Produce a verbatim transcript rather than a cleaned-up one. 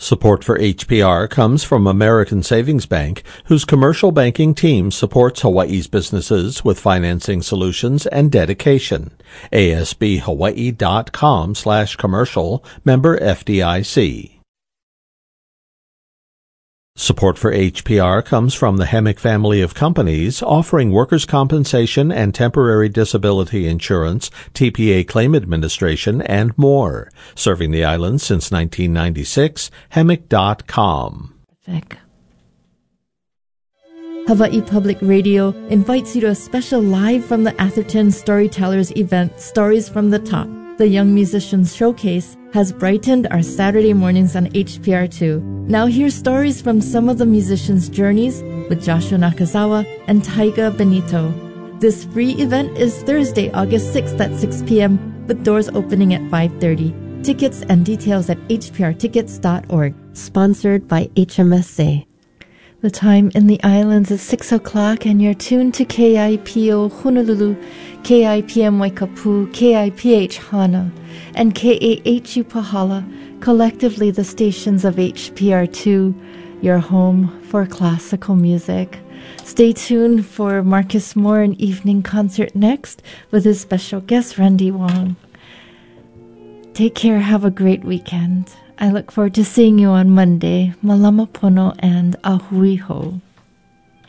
Support for H P R comes from American Savings Bank, whose commercial banking team supports Hawaii's businesses with financing solutions and dedication. A S B Hawaii dot com slash commercial, member F D I C. Support for H P R comes from the Hemic family of companies offering workers' compensation and temporary disability insurance, T P A claim administration, and more. Serving the island since nineteen ninety-six, hemic dot com. Hawaii Public Radio invites you to a special Live from the Atherton Storytellers event, Stories from the Top. The Young Musicians Showcase has brightened our Saturday mornings on H P R two. Now hear stories from some of the musicians' journeys with Joshua Nakazawa and Taiga Benito. This free event is Thursday, August sixth at six p.m. with doors opening at five thirty. Tickets and details at h p r tickets dot org. Sponsored by H M S A. The time in the islands is six o'clock and you're tuned to K I P O Honolulu, K I P M Waikapu, K I P H Hana, and K A H U Pahala, collectively the stations of H P R two, your home for classical music. Stay tuned for Marcus Moore an evening concert next with his special guest Randy Wong. Take care, have a great weekend. I look forward to seeing you on Monday. Malama pono and ahui ho.